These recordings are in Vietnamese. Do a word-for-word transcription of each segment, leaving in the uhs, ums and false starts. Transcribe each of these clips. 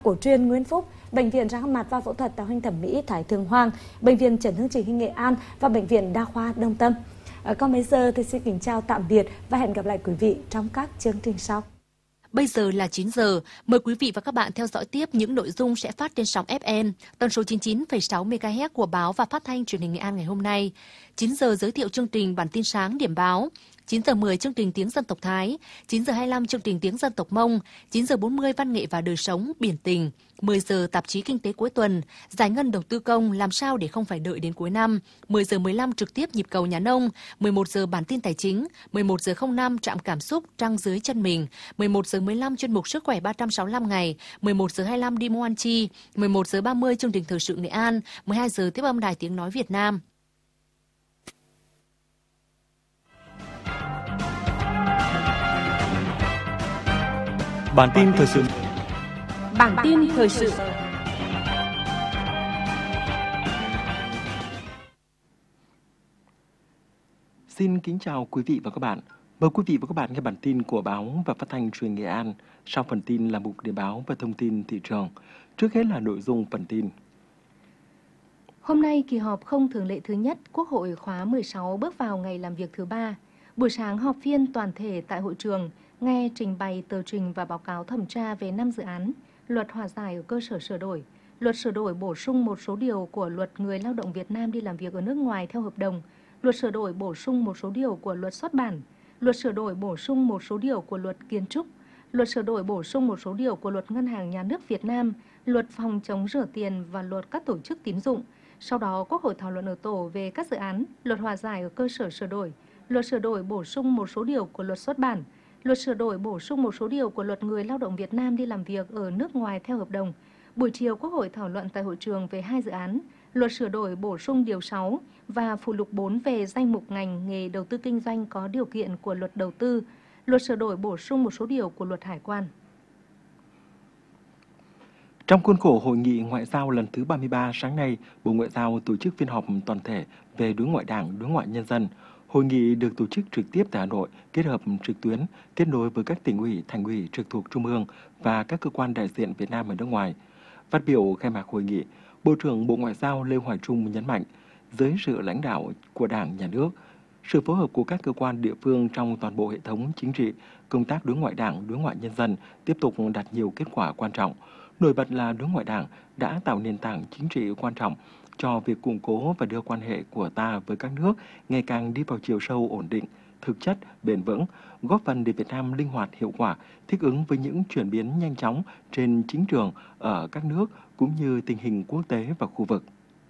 Cổ truyền Nguyễn Phúc, Bệnh viện răng mặt và phẫu thuật tạo hình thẩm mỹ Thái Thượng Hoàng, Bệnh viện Chấn thương chỉnh hình Nghệ An và Bệnh viện Đa khoa Đông Tâm. À, còn bây giờ thì xin kính chào tạm biệt và hẹn gặp lại quý vị trong các chương trình sau. Bây giờ là chín giờ, mời quý vị và các bạn theo dõi tiếp những nội dung sẽ phát trên sóng ép em, tần số chín mươi chín phẩy sáu mê ga héc của báo và phát thanh truyền hình Nghệ An ngày hôm nay. chín giờ giới thiệu chương trình bản tin sáng điểm báo. chín giờ mười chương trình tiếng dân tộc Thái, chín giờ hai mươi lăm chương trình tiếng dân tộc Mông, chín giờ bốn mươi văn nghệ và đời sống, biển tình, mười giờ tạp chí kinh tế cuối tuần, giải ngân đầu tư công làm sao để không phải đợi đến cuối năm, mười giờ mười lăm trực tiếp nhịp cầu nhà nông, mười một giờ bản tin tài chính, mười một giờ không năm trạm cảm xúc trăng dưới chân mình, mười một giờ mười lăm chuyên mục sức khỏe ba trăm sáu mươi lăm ngày, mười một giờ hai mươi lăm đi mua ăn chi, mười một giờ ba mươi chương trình thời sự Nghệ An, mười hai giờ tiếp âm đài tiếng nói Việt Nam. Bản tin thời sự. Bản tin thời sự. Xin kính chào quý vị và các bạn. Mời quý vị và các bạn nghe bản tin của báo và phát thanh truyền Nghệ An. Sau phần tin là mục điểm báo và thông tin thị trường. Trước hết là nội dung phần tin. Hôm nay kỳ họp không thường lệ thứ nhất Quốc hội khóa mười sáu bước vào ngày làm việc thứ ba. Buổi sáng họp phiên toàn thể tại hội trường, nghe trình bày tờ trình và báo cáo thẩm tra về năm dự án luật hòa giải ở cơ sở sửa đổi, luật sửa đổi bổ sung một số điều của luật người lao động Việt Nam đi làm việc ở nước ngoài theo hợp đồng, luật sửa đổi bổ sung một số điều của luật xuất bản, luật sửa đổi bổ sung một số điều của luật kiến trúc, luật sửa đổi bổ sung một số điều của luật Ngân hàng Nhà nước Việt Nam, luật phòng chống rửa tiền và luật các tổ chức tín dụng. Sau đó, Quốc hội thảo luận ở tổ về các dự án luật hòa giải ở cơ sở sửa đổi, luật sửa đổi bổ sung một số điều của luật xuất bản, luật sửa đổi bổ sung một số điều của luật người lao động Việt Nam đi làm việc ở nước ngoài theo hợp đồng. Buổi chiều, Quốc hội thảo luận tại hội trường về hai dự án, luật sửa đổi bổ sung điều sáu và phụ lục bốn về danh mục ngành nghề đầu tư kinh doanh có điều kiện của luật đầu tư, luật sửa đổi bổ sung một số điều của luật hải quan. Trong khuôn khổ Hội nghị Ngoại giao lần thứ ba mươi ba sáng nay, Bộ Ngoại giao tổ chức phiên họp toàn thể về đối ngoại đảng, đối ngoại nhân dân. Hội nghị được tổ chức trực tiếp tại Hà Nội, kết hợp trực tuyến, kết nối với các tỉnh ủy, thành ủy trực thuộc Trung ương và các cơ quan đại diện Việt Nam ở nước ngoài. Phát biểu khai mạc hội nghị, Bộ trưởng Bộ Ngoại giao Lê Hoài Trung nhấn mạnh, dưới sự lãnh đạo của Đảng, Nhà nước, sự phối hợp của các cơ quan địa phương trong toàn bộ hệ thống chính trị, công tác đối ngoại đảng, đối ngoại nhân dân tiếp tục đạt nhiều kết quả quan trọng. Nổi bật là đối ngoại đảng đã tạo nền tảng chính trị quan trọng cho việc củng cố và đưa quan hệ của ta với các nước ngày càng đi vào chiều sâu ổn định, thực chất, bền vững, góp phần để Việt Nam linh hoạt hiệu quả, thích ứng với những chuyển biến nhanh chóng trên chính trường ở các nước cũng như tình hình quốc tế và khu vực.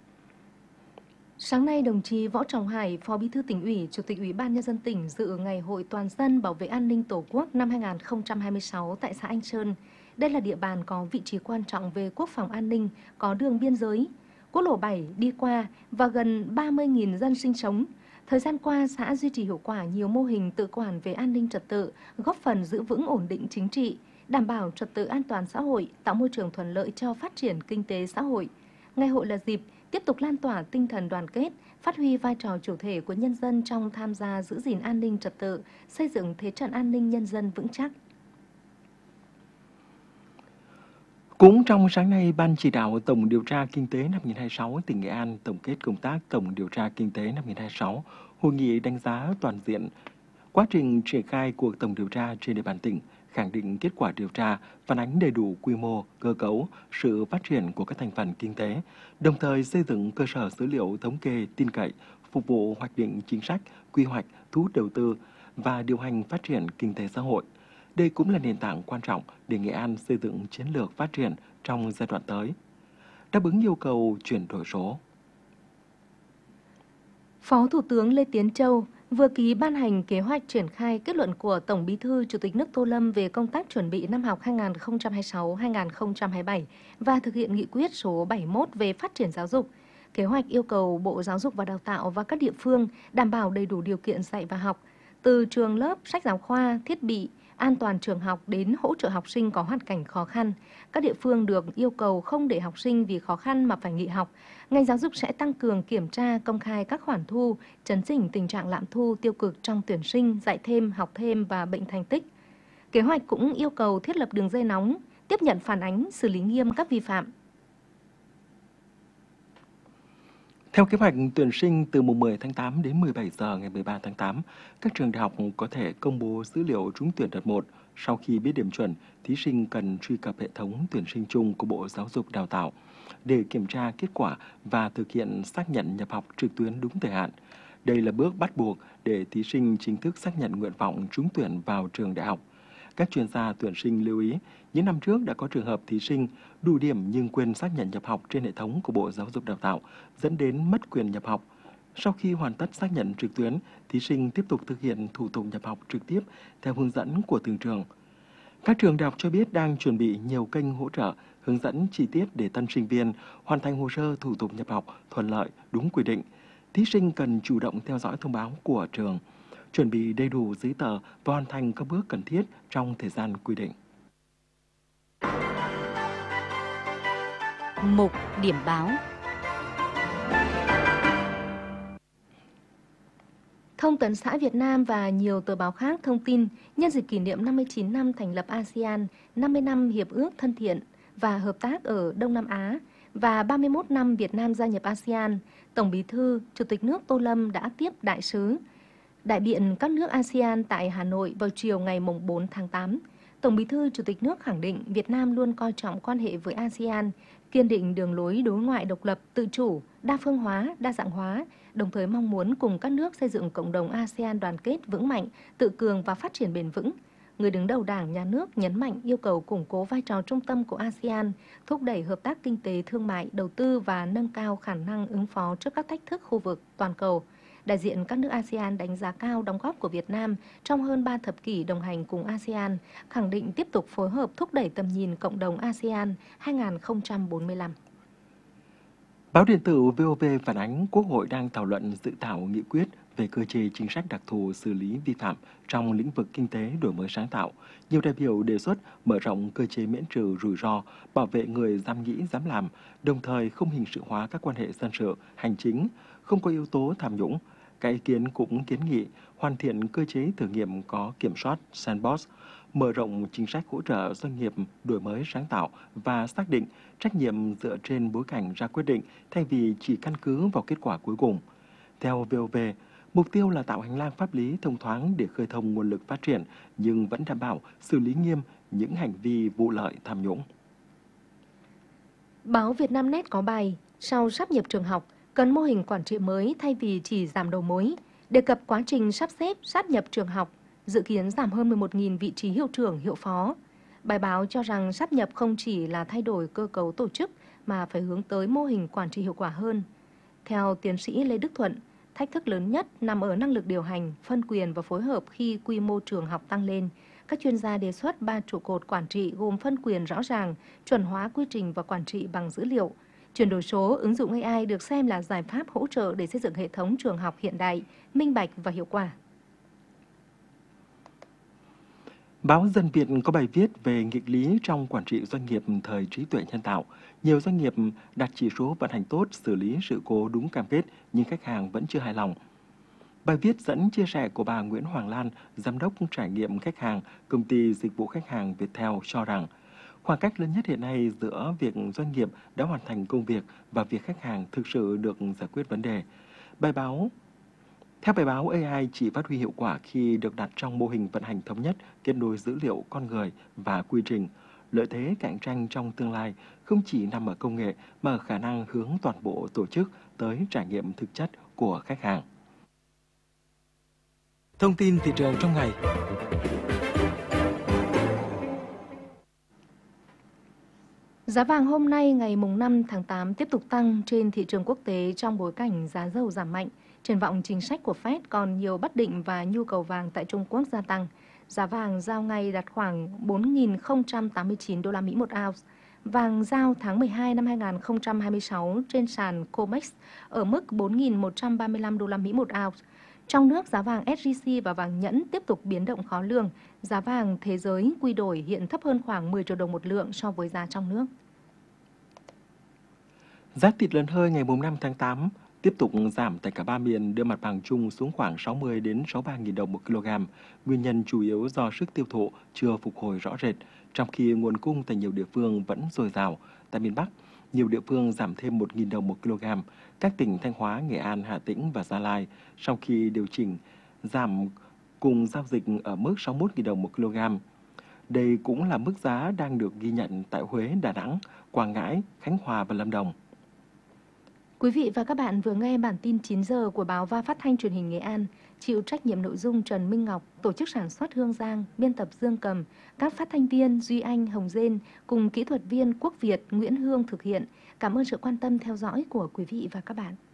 Sáng nay, đồng chí Võ Trọng Hải, Phó Bí thư Tỉnh ủy, Chủ tịch Ủy ban Nhân dân tỉnh dự Ngày hội Toàn dân bảo vệ an ninh Tổ quốc năm hai nghìn không trăm hai mươi sáu tại xã Anh Sơn. Đây là địa bàn có vị trí quan trọng về quốc phòng an ninh, có đường biên giới, quốc lộ bảy đi qua và gần ba mươi nghìn dân sinh sống. Thời gian qua, xã duy trì hiệu quả nhiều mô hình tự quản về an ninh trật tự, góp phần giữ vững ổn định chính trị, đảm bảo trật tự an toàn xã hội, tạo môi trường thuận lợi cho phát triển kinh tế xã hội. Ngày hội là dịp tiếp tục lan tỏa tinh thần đoàn kết, phát huy vai trò chủ thể của nhân dân trong tham gia giữ gìn an ninh trật tự, xây dựng thế trận an ninh nhân dân vững chắc. Cũng trong sáng nay, Ban chỉ đạo Tổng điều tra Kinh tế năm hai nghìn không trăm hai mươi sáu tỉnh Nghệ An tổng kết công tác Tổng điều tra Kinh tế năm hai nghìn không trăm hai mươi sáu, hội nghị đánh giá toàn diện quá trình triển khai cuộc tổng điều tra trên địa bàn tỉnh, khẳng định kết quả điều tra, phản ánh đầy đủ quy mô, cơ cấu, sự phát triển của các thành phần kinh tế, đồng thời xây dựng cơ sở dữ liệu thống kê tin cậy, phục vụ hoạch định chính sách, quy hoạch, thu hút đầu tư và điều hành phát triển kinh tế xã hội. Đây cũng là nền tảng quan trọng để Nghệ An xây dựng chiến lược phát triển trong giai đoạn tới, đáp ứng yêu cầu chuyển đổi số. Phó Thủ tướng Lê Tiến Châu vừa ký ban hành kế hoạch triển khai kết luận của Tổng Bí thư Chủ tịch nước Tô Lâm về công tác chuẩn bị năm học hai nghìn không trăm hai mươi sáu hai nghìn không trăm hai mươi bảy và thực hiện nghị quyết số bảy mươi mốt về phát triển giáo dục. Kế hoạch yêu cầu Bộ Giáo dục và Đào tạo và các địa phương đảm bảo đầy đủ điều kiện dạy và học, từ trường lớp, sách giáo khoa, thiết bị, an toàn trường học đến hỗ trợ học sinh có hoàn cảnh khó khăn. Các địa phương được yêu cầu không để học sinh vì khó khăn mà phải nghỉ học. Ngành giáo dục sẽ tăng cường kiểm tra, công khai các khoản thu, chấn chỉnh tình trạng lạm thu tiêu cực trong tuyển sinh, dạy thêm, học thêm và bệnh thành tích. Kế hoạch cũng yêu cầu thiết lập đường dây nóng, tiếp nhận phản ánh, xử lý nghiêm các vi phạm. Theo kế hoạch tuyển sinh từ mùng mười tháng tám đến mười bảy giờ ngày mười ba tháng tám, các trường đại học có thể công bố dữ liệu trúng tuyển đợt một. Sau khi biết điểm chuẩn, thí sinh cần truy cập hệ thống tuyển sinh chung của Bộ Giáo dục Đào tạo để kiểm tra kết quả và thực hiện xác nhận nhập học trực tuyến đúng thời hạn. Đây là bước bắt buộc để thí sinh chính thức xác nhận nguyện vọng trúng tuyển vào trường đại học. Các chuyên gia tuyển sinh lưu ý, những năm trước đã có trường hợp thí sinh đủ điểm nhưng quên xác nhận nhập học trên hệ thống của Bộ Giáo dục Đào tạo, dẫn đến mất quyền nhập học. Sau khi hoàn tất xác nhận trực tuyến, thí sinh tiếp tục thực hiện thủ tục nhập học trực tiếp theo hướng dẫn của từng trường. Các trường đại học cho biết đang chuẩn bị nhiều kênh hỗ trợ, hướng dẫn chi tiết để tân sinh viên hoàn thành hồ sơ thủ tục nhập học thuận lợi, đúng quy định. Thí sinh cần chủ động theo dõi thông báo của trường, chuẩn bị đầy đủ giấy tờ và hoàn thành các bước cần thiết trong thời gian quy định. Mục điểm báo. Thông tấn xã Việt Nam và nhiều tờ báo khác thông tin nhân dịp kỷ niệm năm mươi chín năm thành lập a sê an, năm mươi năm Hiệp ước Thân thiện và Hợp tác ở Đông Nam Á và ba mươi mốt năm Việt Nam gia nhập a sê an, Tổng Bí thư, Chủ tịch nước Tô Lâm đã tiếp đại sứ, đại biện các nước a sê an tại Hà Nội vào chiều ngày bốn tháng tám. Tổng Bí thư, Chủ tịch nước khẳng định Việt Nam luôn coi trọng quan hệ với a sê an, kiên định đường lối đối ngoại độc lập, tự chủ, đa phương hóa, đa dạng hóa, đồng thời mong muốn cùng các nước xây dựng cộng đồng a sê an đoàn kết vững mạnh, tự cường và phát triển bền vững. Người đứng đầu Đảng, Nhà nước nhấn mạnh yêu cầu củng cố vai trò trung tâm của a sê an, thúc đẩy hợp tác kinh tế, thương mại, đầu tư và nâng cao khả năng ứng phó trước các thách thức khu vực, toàn cầu. Đại diện các nước a sê an đánh giá cao đóng góp của Việt Nam trong hơn ba thập kỷ đồng hành cùng a sê an, khẳng định tiếp tục phối hợp thúc đẩy tầm nhìn cộng đồng a sê an hai nghìn không trăm bốn mươi lăm. Báo điện tử vê o vê phản ánh Quốc hội đang thảo luận dự thảo nghị quyết về cơ chế chính sách đặc thù xử lý vi phạm trong lĩnh vực kinh tế đổi mới sáng tạo. Nhiều đại biểu đề xuất mở rộng cơ chế miễn trừ rủi ro, bảo vệ người dám nghĩ dám làm, đồng thời không hình sự hóa các quan hệ dân sự, hành chính, không có yếu tố tham nhũng. Các ý kiến cũng kiến nghị hoàn thiện cơ chế thử nghiệm có kiểm soát sandbox, mở rộng chính sách hỗ trợ doanh nghiệp đổi mới sáng tạo và xác định trách nhiệm dựa trên bối cảnh ra quyết định thay vì chỉ căn cứ vào kết quả cuối cùng. Theo vê o vê, mục tiêu là tạo hành lang pháp lý thông thoáng để khơi thông nguồn lực phát triển, nhưng vẫn đảm bảo xử lý nghiêm những hành vi vụ lợi tham nhũng. Báo Vietnamnet có bài sau sáp nhập trường học, cần mô hình quản trị mới thay vì chỉ giảm đầu mối, đề cập quá trình sắp xếp sáp nhập trường học, dự kiến giảm hơn mười một nghìn vị trí hiệu trưởng, hiệu phó. Bài báo cho rằng sáp nhập không chỉ là thay đổi cơ cấu tổ chức mà phải hướng tới mô hình quản trị hiệu quả hơn. Theo tiến sĩ Lê Đức Thuận, thách thức lớn nhất nằm ở năng lực điều hành, phân quyền và phối hợp khi quy mô trường học tăng lên. Các chuyên gia đề xuất ba trụ cột quản trị gồm phân quyền rõ ràng, chuẩn hóa quy trình và quản trị bằng dữ liệu. Chuyển đổi số, ứng dụng a i được xem là giải pháp hỗ trợ để xây dựng hệ thống trường học hiện đại, minh bạch và hiệu quả. Báo Dân Việt có bài viết về nghịch lý trong quản trị doanh nghiệp thời trí tuệ nhân tạo. Nhiều doanh nghiệp đạt chỉ số vận hành tốt, xử lý sự cố đúng cam kết, nhưng khách hàng vẫn chưa hài lòng. Bài viết dẫn chia sẻ của bà Nguyễn Hoàng Lan, Giám đốc trải nghiệm khách hàng, công ty dịch vụ khách hàng Viettel cho rằng, khoảng cách lớn nhất hiện nay giữa việc doanh nghiệp đã hoàn thành công việc và việc khách hàng thực sự được giải quyết vấn đề. Bài báo Theo bài báo, a i chỉ phát huy hiệu quả khi được đặt trong mô hình vận hành thống nhất, kết nối dữ liệu con người và quy trình. Lợi thế cạnh tranh trong tương lai không chỉ nằm ở công nghệ mà ở khả năng hướng toàn bộ tổ chức tới trải nghiệm thực chất của khách hàng. Thông tin thị trường trong ngày. Giá vàng hôm nay ngày năm tháng tám tiếp tục tăng trên thị trường quốc tế trong bối cảnh giá dầu giảm mạnh. Triển vọng chính sách của Fed còn nhiều bất định và nhu cầu vàng tại Trung Quốc gia tăng. Giá vàng giao ngày đạt khoảng bốn nghìn không trăm tám mươi chín đô la Mỹ một ounce. Vàng giao tháng mười hai năm hai nghìn không trăm hai mươi sáu trên sàn COMEX ở mức bốn nghìn một trăm ba mươi lăm đô la Mỹ một ounce. Trong nước, giá vàng ét gi xê và vàng nhẫn tiếp tục biến động khó lường. Giá vàng thế giới quy đổi hiện thấp hơn khoảng mười triệu đồng một lượng so với giá trong nước. Giá thịt lợn hơi ngày năm tháng tám tiếp tục giảm tại cả ba miền, đưa mặt bằng chung xuống khoảng sáu mươi đến sáu mươi ba nghìn đồng một kg. Nguyên nhân chủ yếu do sức tiêu thụ chưa phục hồi rõ rệt. trong khi nguồn cung tại nhiều địa phương vẫn dồi dào. Tại miền Bắc, nhiều địa phương giảm thêm một nghìn đồng một kg. Các tỉnh Thanh Hóa, Nghệ An, Hà Tĩnh và Gia Lai sau khi điều chỉnh giảm cùng giao dịch ở mức sáu mươi mốt nghìn đồng một kg. Đây cũng là mức giá đang được ghi nhận tại Huế, Đà Nẵng, Quảng Ngãi, Khánh Hòa và Lâm Đồng. Quý vị và các bạn vừa nghe bản tin chín giờ của Báo và Phát thanh Truyền hình Nghệ An. Chịu trách nhiệm nội dung Trần Minh Ngọc, tổ chức sản xuất Hương Giang, biên tập Dương Cầm, các phát thanh viên Duy Anh, Hồng Dên cùng kỹ thuật viên Quốc Việt, Nguyễn Hương thực hiện. Cảm ơn sự quan tâm theo dõi của quý vị và các bạn.